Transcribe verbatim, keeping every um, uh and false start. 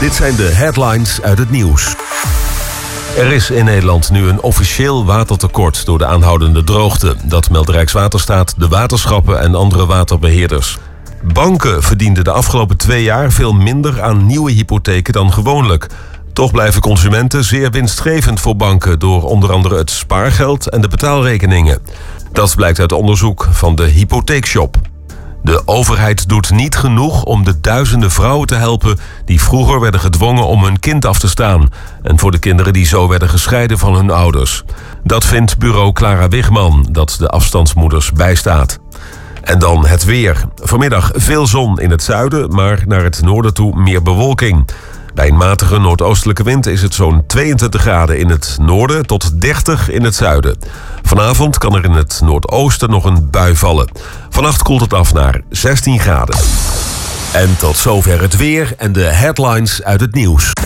Dit zijn de headlines uit het nieuws. Er is in Nederland nu een officieel watertekort door de aanhoudende droogte. Dat meldt Rijkswaterstaat, de waterschappen en andere waterbeheerders. Banken verdienden de afgelopen twee jaar veel minder aan nieuwe hypotheken dan gewoonlijk. Toch blijven consumenten zeer winstgevend voor banken door onder andere het spaargeld en de betaalrekeningen. Dat blijkt uit onderzoek van de Hypotheekshop. De overheid doet niet genoeg om de duizenden vrouwen te helpen die vroeger werden gedwongen om hun kind af te staan. En voor de kinderen die zo werden gescheiden van hun ouders. Dat vindt bureau Clara Wigman, dat de afstandsmoeders bijstaat. En dan het weer. Vanmiddag veel zon in het zuiden, maar naar het noorden toe meer bewolking. Bij een matige noordoostelijke wind is het zo'n tweeëntwintig graden in het noorden tot dertig in het zuiden. Vanavond kan er in het noordoosten nog een bui vallen. Vannacht koelt het af naar zestien graden. En tot zover het weer en de headlines uit het nieuws.